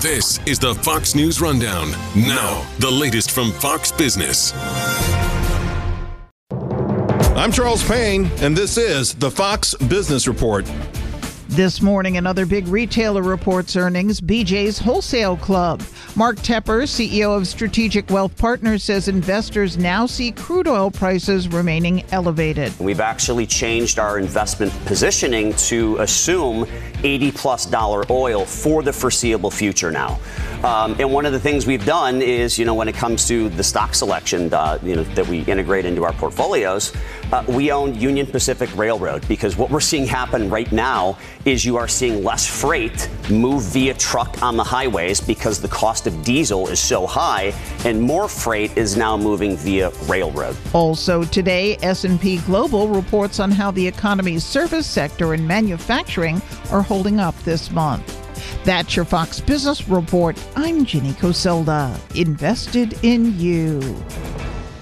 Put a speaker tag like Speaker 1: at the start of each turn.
Speaker 1: This is the Fox News Rundown. Now, the latest from Fox Business.
Speaker 2: I'm Charles Payne, and this is the Fox Business Report.
Speaker 3: This morning, another big retailer reports earnings, BJ's Wholesale Club. Mark Tepper, CEO of Strategic Wealth Partners, says investors now see crude oil prices remaining elevated.
Speaker 4: We've actually changed our investment positioning to assume $80+ oil for the foreseeable future now. And one of the things we've done is, when it comes to the stock selection, that we integrate into our portfolios, we own Union Pacific Railroad, because what we're seeing happen right now is you are seeing less freight move via truck on the highways because the cost of diesel is so high, and more freight is now moving via railroad.
Speaker 3: Also today, S&P Global reports on how the economy's service sector and manufacturing are holding up this month. That's your Fox Business Report. I'm Ginny Coselda. Invested in you.